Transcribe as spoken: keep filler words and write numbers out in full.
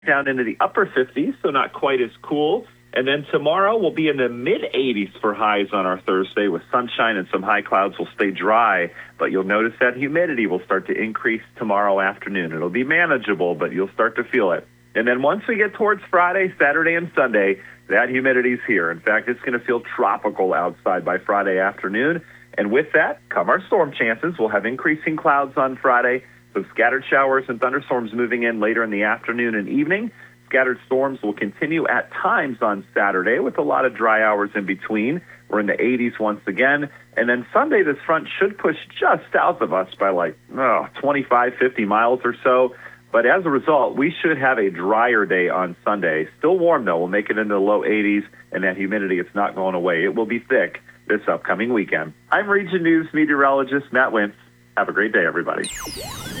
down into the upper fifties, so not quite as cool. And then tomorrow we'll be in the mid eighties for highs on our Thursday with sunshine and some high clouds. Will stay dry, but you'll notice that humidity will start to increase tomorrow afternoon. It'll be manageable, but you'll start to feel it. And then once we get towards Friday, Saturday, and Sunday, that humidity's here. In fact, it's going to feel tropical outside by Friday afternoon. And with that come our storm chances. We'll have increasing clouds on Friday, some scattered showers and thunderstorms moving in later in the afternoon and evening. Scattered storms will continue at times on Saturday with a lot of dry hours in between. We're in the eighties once again. And then Sunday, this front should push just south of us by like oh, twenty-five, fifty miles or so. But as a result, we should have a drier day on Sunday. Still warm, though. We'll make it into the low eighties, and that humidity is not going away. It will be thick this upcoming weekend. I'm Region News meteorologist Matt Wentz. Have a great day, everybody.